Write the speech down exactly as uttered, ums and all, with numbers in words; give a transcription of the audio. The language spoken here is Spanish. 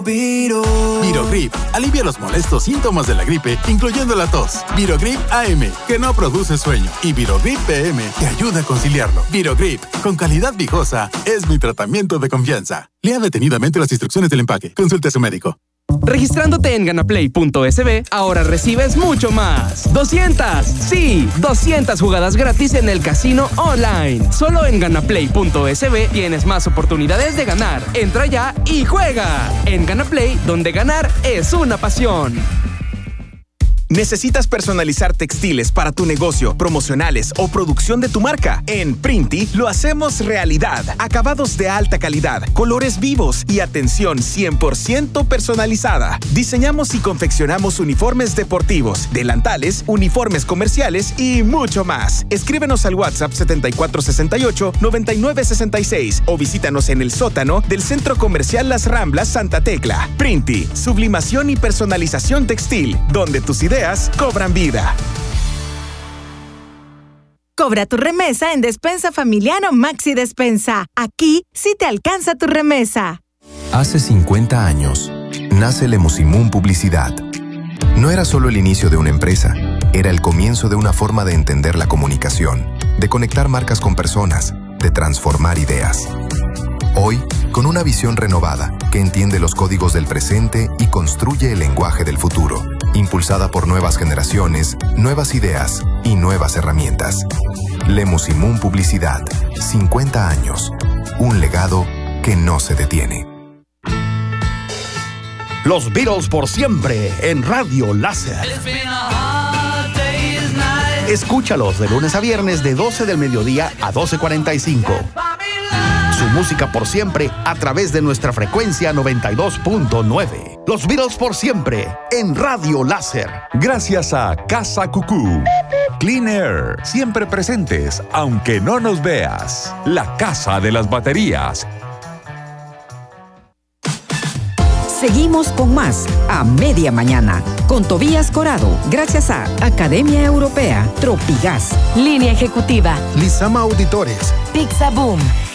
Viro. Virogrip alivia los molestos síntomas de la gripe, incluyendo la tos. Virogrip A M, que no produce sueño. Y Virogrip P M, que ayuda a conciliarlo. Virogrip, con calidad viejosa, es mi tratamiento de confianza. Lea detenidamente las instrucciones del empaque. Consulte a su médico. Registrándote en ganaplay punto es be, ahora recibes mucho más. doscientas, sí, doscientas jugadas gratis en el casino online. Solo en ganaplay punto es be tienes más oportunidades de ganar. Entra ya y juega. En Ganaplay, donde ganar es una pasión. ¿Necesitas personalizar textiles para tu negocio, promocionales o producción de tu marca? En Printi lo hacemos realidad. Acabados de alta calidad, colores vivos y atención cien por ciento personalizada. Diseñamos y confeccionamos uniformes deportivos, delantales, uniformes comerciales y mucho más. Escríbenos al WhatsApp setenta y cuatro sesenta y ocho, noventa y nueve sesenta y seis o visítanos en el sótano del Centro Comercial Las Ramblas Santa Tecla. Printi, sublimación y personalización textil, donde tus ideas cobran vida. Cobra tu remesa en Despensa Familiar o Maxi Despensa. Aquí sí te alcanza tu remesa. Hace cincuenta años, nace Lemusimún Publicidad. No era solo el inicio de una empresa, era el comienzo de una forma de entender la comunicación, de conectar marcas con personas, de transformar ideas. Hoy, con una visión renovada que entiende los códigos del presente y construye el lenguaje del futuro, impulsada por nuevas generaciones, nuevas ideas y nuevas herramientas. Lemusimún Publicidad, cincuenta años, un legado que no se detiene. Los Beatles por siempre en Radio Láser. Escúchalos de lunes a viernes de doce del mediodía a doce cuarenta y cinco. Su música por siempre a través de nuestra frecuencia noventa y dos punto nueve. Los Beatles por siempre en Radio Láser. Gracias a Casa Cucú. Clean Air, siempre presentes, aunque no nos veas. La casa de las baterías. Seguimos con más a media mañana con Tobías Corado, gracias a Academia Europea, Tropigas, Línea Ejecutiva, Lizama Auditores, Pizza Boom,